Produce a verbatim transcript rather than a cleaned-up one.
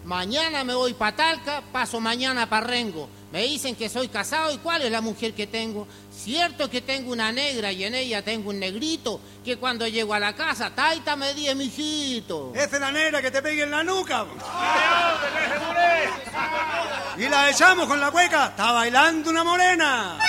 mañana me voy para Talca, paso mañana para Rengo. Me dicen que soy casado, ¿y cuál es la mujer que tengo? Cierto que tengo una negra y en ella tengo un negrito, que cuando llego a la casa, taita me di, mijito. Esa es la negra que te pegue en la nuca. Y la echamos con la cueca, está bailando una morena.